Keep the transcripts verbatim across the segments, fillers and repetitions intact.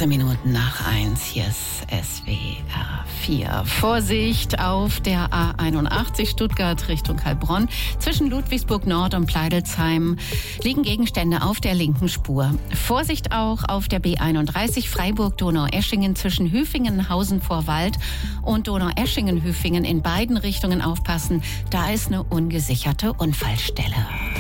achtzehn Minuten nach eins, hier ist S W R vier. Vorsicht auf der A einundachtzig Stuttgart Richtung Heilbronn. Zwischen Ludwigsburg Nord und Pleidelsheim liegen Gegenstände auf der linken Spur. Vorsicht auch auf der B einunddreißig Freiburg-Donaueschingen zwischen Hüfingen-Hausen vor Wald und Donaueschingen-Hüfingen in beiden Richtungen aufpassen. Da ist eine ungesicherte Unfallstelle.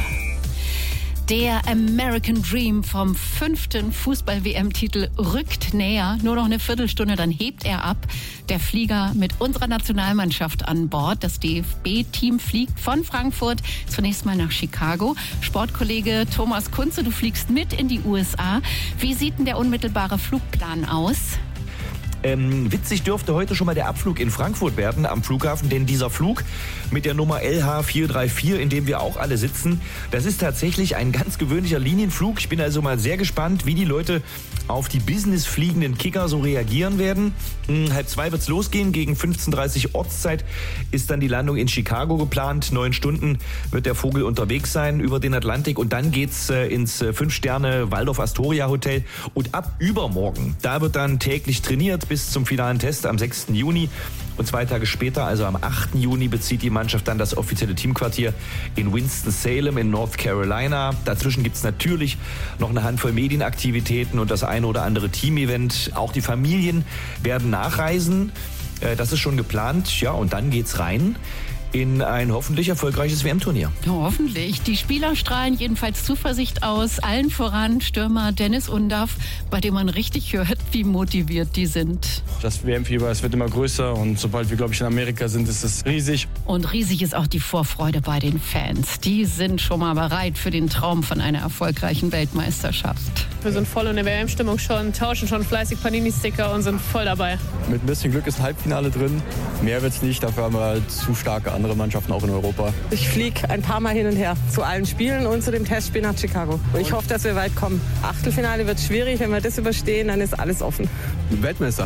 Der American Dream vom fünften Fußball-W M-Titel rückt näher. Nur noch eine Viertelstunde, dann hebt er ab. Der Flieger mit unserer Nationalmannschaft an Bord. Das D F B-Team fliegt von Frankfurt zunächst mal nach Chicago. Sportkollege Thomas Kunze, du fliegst mit in die U S A. Wie sieht denn der unmittelbare Flugplan aus? Ähm, witzig dürfte heute schon mal der Abflug in Frankfurt werden am Flughafen, denn dieser Flug mit der Nummer L H vier drei vier, in dem wir auch alle sitzen, das ist tatsächlich ein ganz gewöhnlicher Linienflug. Ich bin also mal sehr gespannt, wie die Leute auf die businessfliegenden Kicker so reagieren werden. Hm, halb zwei wird's losgehen, gegen fünfzehn Uhr dreißig Ortszeit ist dann die Landung in Chicago geplant. Neun Stunden wird der Vogel unterwegs sein über den Atlantik und dann geht's äh, ins äh, Fünf-Sterne-Waldorf-Astoria-Hotel und ab übermorgen, da wird dann täglich trainiert bis zum finalen Test am sechsten Juni. Und zwei Tage später, also am achten Juni, bezieht die Mannschaft dann das offizielle Teamquartier in Winston-Salem in North Carolina. Dazwischen gibt es natürlich noch eine Handvoll Medienaktivitäten und das eine oder andere Team-Event. Auch die Familien werden nachreisen. Das ist schon geplant. Ja, und dann geht's rein in ein hoffentlich erfolgreiches W M-Turnier. Ja, hoffentlich. Die Spieler strahlen jedenfalls Zuversicht aus. Allen voran Stürmer Dennis Undaff, bei dem man richtig hört, wie motiviert die sind. Das W M-Fieber, es wird immer größer und sobald wir, glaube ich, in Amerika sind, ist es riesig. Und riesig ist auch die Vorfreude bei den Fans. Die sind schon mal bereit für den Traum von einer erfolgreichen Weltmeisterschaft. Wir sind voll in der W M-Stimmung schon, tauschen schon fleißig Panini-Sticker und sind voll dabei. Mit ein bisschen Glück ist ein Halbfinale drin. Mehr wird's nicht, dafür haben wir halt zu starke andere Mannschaften auch in Europa. Ich fliege ein paar Mal hin und her zu allen Spielen und zu dem Testspiel nach Chicago. Und ich hoffe, dass wir weit kommen. Achtelfinale wird schwierig, wenn wir das überstehen, dann ist alles offen. Weltmeister.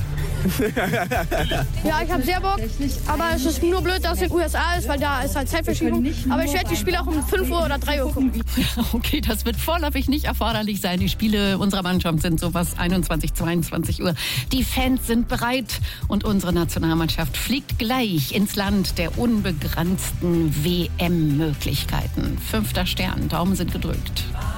Ja, ich habe sehr Bock, aber es ist nur blöd, dass es in den U S A ist, weil da ist halt Zeitverschiebung. Aber ich werde die Spiele auch um fünf Uhr oder drei Uhr gucken. Okay, das wird vorläufig nicht erforderlich sein. Die Spiele unserer Mannschaft sind sowas einundzwanzig, zweiundzwanzig Uhr. Die Fans sind bereit und unsere Nationalmannschaft fliegt gleich ins Land der unbegrenzten W M-Möglichkeiten. Fünfter Stern, Daumen sind gedrückt.